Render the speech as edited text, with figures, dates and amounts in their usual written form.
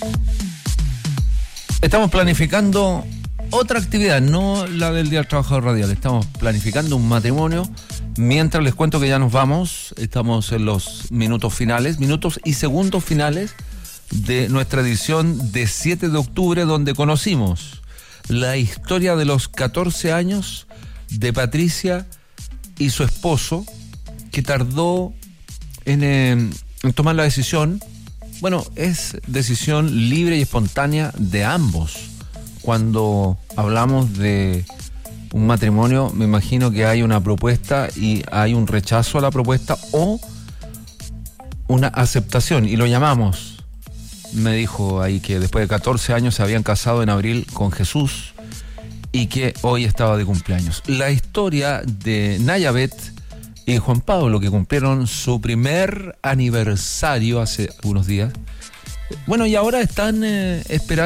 Estamos planificando otra actividad, no la del Día del Trabajador Radial. Estamos planificando un matrimonio. Mientras les cuento que ya nos vamos, estamos en los minutos y segundos finales de nuestra edición de 7 de octubre, donde conocimos la historia de los 14 años de Patricia y su esposo, que tardó en tomar la decisión. Bueno, es decisión libre y espontánea de ambos. Cuando hablamos de un matrimonio, me imagino que hay una propuesta y hay un rechazo a la propuesta o una aceptación, y lo llamamos. Me dijo ahí que después de 14 años se habían casado en abril con Jesús y que hoy estaba de cumpleaños. La historia de Nayabet y Juan Pablo, que cumplieron su primer aniversario hace unos días. Bueno, y ahora están esperando